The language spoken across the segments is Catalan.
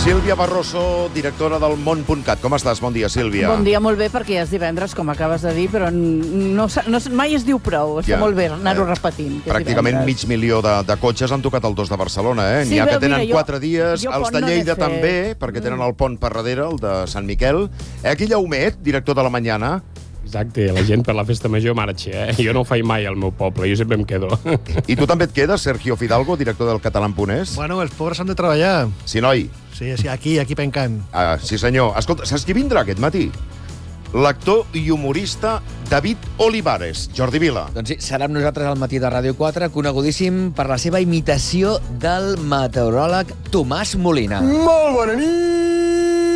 Sílvia Barroso, directora del Món.cat. Com estàs? Bon dia, Sílvia. Bon dia, molt bé, perquè ja és divendres, com acabes de dir, però mai es diu prou. Està molt bé anar-ho repetint. Pràcticament mig milió de cotxes han tocat el 2 de Barcelona, eh? N'hi ha que tenen 4 dies, els de Lleida també, perquè tenen el pont per darrere, el de Sant Miquel. Aquí Llaumet, director de La Mañana. Exacte, la gent per la festa major marxa, eh? Jo no ho faig mai al meu poble, jo sempre em quedo. I tu també et quedes, Sergio Fidalgo, director del Catalán.es? Bueno, els pobres han de treballar. Sí, noi? Sí, aquí pencant. Sí, senyor. Escolta, saps qui vindrà aquest matí? L'actor i humorista David Olivares. Jordi Vila. Doncs sí, serà amb nosaltres al matí de Ràdio 4, conegudíssim per la seva imitació del meteoròleg Tomàs Molina. Molt bona nit!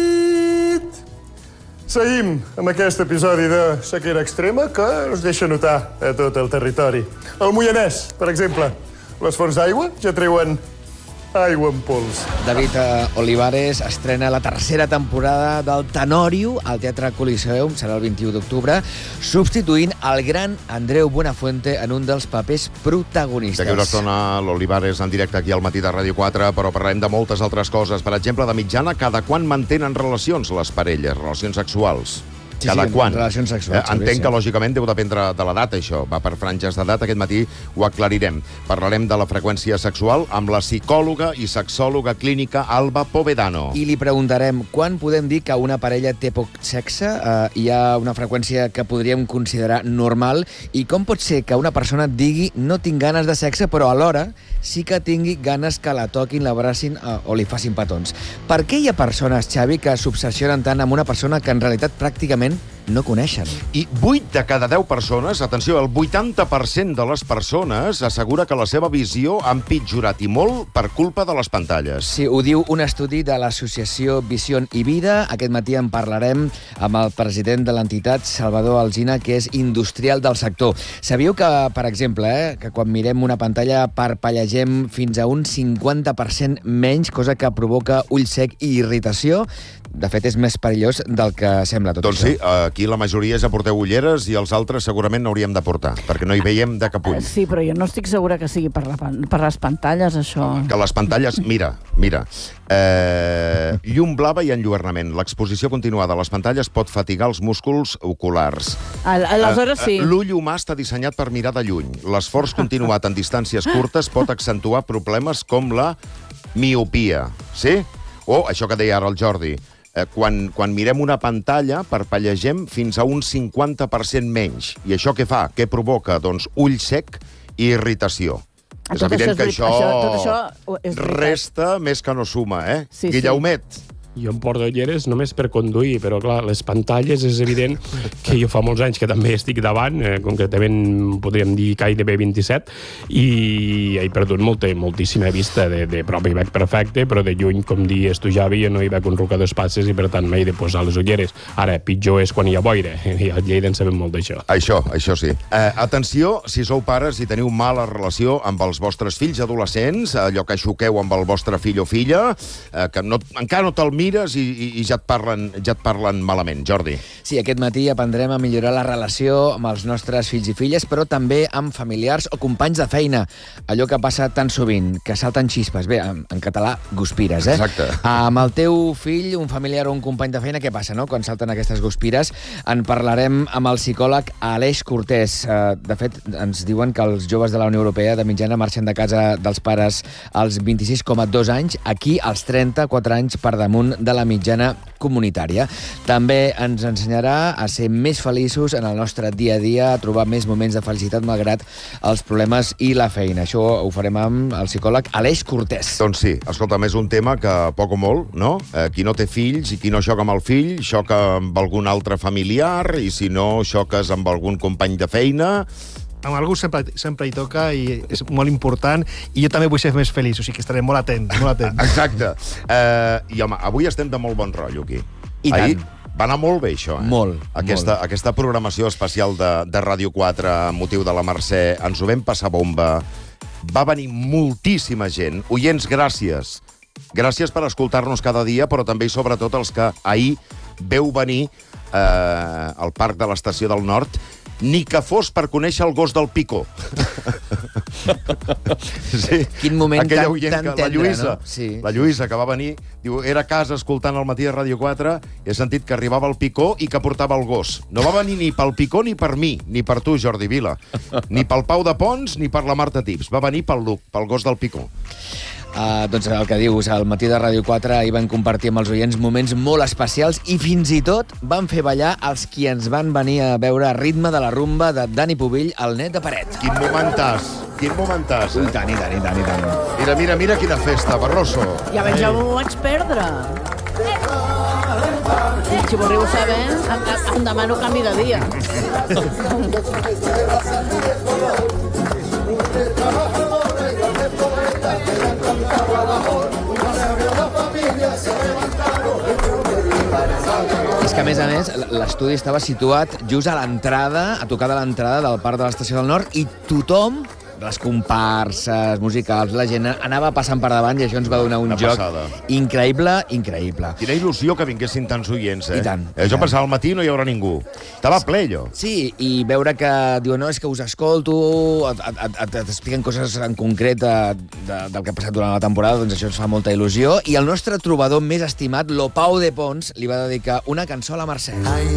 Seguim amb aquest episodi de sequera extrema que es deixa notar a tot el territori. El Moianès, per exemple. Les fonts d'aigua ja treuen aigua en pols. David Olivares estrena la tercera temporada del Tenòrio al Teatre Coliseum, serà el 21 d'octubre, substituint el gran Andreu Buenafuente en un dels papers protagonistes. D'aquí una estona l'Olivares en directe aquí al matí de Ràdio 4, però parlarem de moltes altres coses. Per exemple, de mitjana, cada quan mantenen relacions les parelles, relacions sexuals? Cada quan? Relacions sexuals. Entenc que, lògicament, deu dependre de l'edat, això. Va per franges d'edat. Aquest matí ho aclarirem. Parlarem de la freqüència sexual amb la psicòloga i sexòloga clínica Alba Povedano. I li preguntarem quan podem dir que una parella té poc sexe, hi ha una freqüència que podríem considerar normal, i com pot ser que una persona et digui no tinc ganes de sexe, però alhora sí que tingui ganes que la toquin, l'abracin o li facin petons. Per què hi ha persones, Xavi, que s'obsessionen tant amb una persona que en realitat pràcticament no coneixen? I 8 de cada 10 persones, atenció, el 80% de les persones assegura que la seva visió ha empitjorat i molt per culpa de les pantalles. Sí, ho diu un estudi de l'associació Visió i Vida. Aquest matí en parlarem amb el president de l'entitat, Salvador Alsina, que és industrial del sector. Sabíeu que, per exemple, que quan mirem una pantalla parpellegem fins a un 50% menys, cosa que provoca ull sec i irritació? De fet, és més perillós del que sembla tot doncs això. Doncs sí, aquí la majoria ja porteu ulleres i els altres segurament n'hauríem de portar, perquè no hi veiem de cap ull. Sí, però jo no estic segura que sigui per les pantalles, això. Que les pantalles... Mira. Llum blava i enlluernament. L'exposició continuada a les pantalles pot fatigar els músculs oculars. Aleshores, sí. L'ull humà està dissenyat per mirar de lluny. L'esforç continuat en distàncies curtes pot accentuar problemes com la miopia. Sí? O això que deia ara el Jordi. Quan mirem una pantalla, parpellegem fins a un 50% menys. I això què fa? Què provoca? Doncs ull sec i irritació. És evident que això resta més que no suma, eh? Sí, Guillaumet. Jo em porto ulleres només per conduir, però clar, les pantalles és evident que jo fa molts anys que també estic davant, concretament podríem dir gairebé 27, i he perdut moltíssima vista. De prop hi veig perfecte, però de lluny, com dius tu, Javi, jo no hi veig un rucadors passes i per tant m'he de posar les ulleres. Ara, pitjor és quan hi ha boira, i a Lleida en sabem molt d'això. Això sí. Atenció, si sou pares i teniu mala relació amb els vostres fills adolescents, allò que xoqueu amb el vostre fill o filla, que encara no te'l mires i ja et parlen malament. Jordi. Sí, aquest matí aprendrem a millorar la relació amb els nostres fills i filles, però també amb familiars o companys de feina. Allò que passa tan sovint, que salten xispes. Bé, en català, guspires, eh? Exacte. Amb el teu fill, un familiar o un company de feina, què passa, no?, quan salten aquestes guspires? En parlarem amb el psicòleg Aleix Cortés. De fet, ens diuen que els joves de la Unió Europea de mitjana marxen de casa dels pares als 26,2 anys, aquí als 34 anys per damunt de la mitjana comunitària. També ens ensenyarà a ser més feliços en el nostre dia a dia, a trobar més moments de felicitat malgrat els problemes i la feina. Això ho farem amb el psicòleg Aleix Cortés. Doncs sí, escolta'm, és un tema que poc o molt, no? Qui no té fills i qui no xoca amb el fill, xoca amb algun altre familiar, i si no, xoques amb algun company de feina. Amb algú sempre hi toca i és molt important, i jo també vull ser més feliç, o sigui que estaré molt atent. Exacte. I home, avui estem de molt bon rotllo aquí. I tant. Va anar molt bé, això, eh? Molt. Aquesta programació especial de Ràdio 4 amb motiu de la Mercè, ens ho vam passar bomba. Va venir moltíssima gent. Oients, gràcies. Gràcies per escoltar-nos cada dia, però també i sobretot els que ahir veu venir al Parc de l'Estació del Nord ni que fos per conèixer el gos del Picó. Sí. Quin moment Aquella tan oient que, tendre, la Lluïsa, no? Sí. La Lluïsa, que va venir, diu, era a casa escoltant el Matí de Ràdio 4 i he sentit que arribava el Picó i que portava el gos. No va venir ni pel Picó ni per mi, ni per tu, Jordi Vila, ni pel Pau de Pons ni per la Marta Tips. Va venir pel Luc, pel gos del Picó. Doncs el que dius, al Matí de Ràdio 4 ahir van compartir amb els oients moments molt especials i fins i tot van fer ballar els qui ens van venir a veure a Ritme de la Rumba de Dani Pubill, el net de Paret. Quin momentàs, quin momentàs, I tant, i tant, i tant, i tant. Mira, mira, mira quina festa, Barroso. Ja veig, ja ho vaig perdre. Si voleu saber, em demano canvi de dia. És que, a més, l'estudi estava situat just a l'entrada, a tocar de l'entrada del Parc de l'Estació del Nord, i tothom, les comparses musicals, la gent anava passant per davant i això ens va donar un joc increïble, increïble. Quina il·lusió que vinguessin tants oients, eh? I tant. Jo pensava al matí no hi haurà ningú. Estava ple, allò. Sí, i veure que diuen, no, és que us escolto, t'expliquen coses en concret del que ha passat durant la temporada, doncs això ens fa molta il·lusió. I el nostre trobador més estimat, Lopau de Pons, li va dedicar una cançó a la Mercè. Ai,